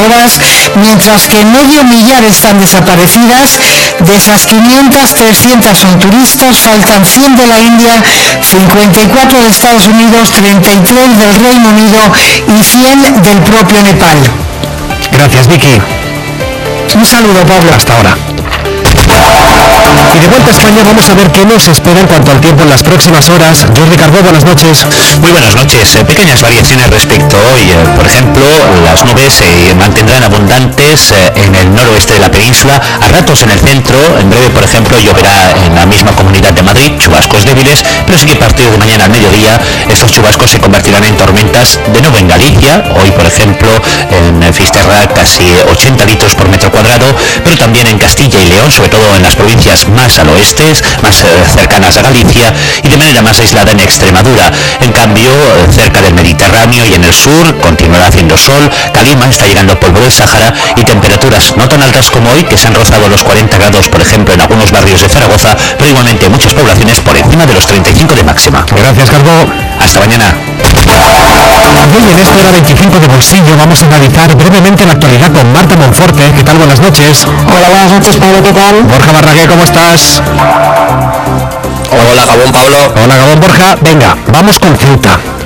horas, mientras que medio millar están desaparecidas. De esas 500, 300 son turistas, faltan 100 de la India, 54 de Estados Unidos, 33 del Reino Unido y 100 del propio Nepal. Gracias, Vicky. Un saludo, Pablo. Hasta ahora. Y de vuelta a España vamos a ver qué nos espera en cuanto al tiempo en las próximas horas. Jordi Carbó, buenas noches. Muy buenas noches. Pequeñas variaciones respecto a hoy. Por ejemplo, las nubes se mantendrán abundantes en el noroeste de la península, a ratos en el centro. En breve, por ejemplo, lloverá en la misma Comunidad de Madrid, chubascos débiles, pero sí que a partir de mañana al mediodía estos chubascos se convertirán en tormentas de nuevo en Galicia. Hoy, por ejemplo, en Fisterra casi 80 litros por metro cuadrado, pero también en Castilla y León, sobre todo en las provincias más al oeste, más cercanas a Galicia, y de manera más aislada en Extremadura. En cambio, cerca del Mediterráneo y en el sur continuará haciendo sol. Calima está llegando polvo del Sáhara y temperaturas no tan altas como hoy, que se han rozado los 40 grados, por ejemplo, en algunos barrios de Zaragoza, pero igualmente en muchas poblaciones por encima de los 35 de máxima. Gracias, Carbó. Hasta mañana. Hoy en esta hora 25 de bolsillo vamos a analizar brevemente la actualidad con Marta Monforte. ¿Qué tal? Buenas noches. Hola, buenas noches, Pablo, ¿qué tal? Borja Barragué, ¿cómo estás? Hola, Gabón, Pablo. Hola, Gabón, Borja. Venga, vamos con Ceuta.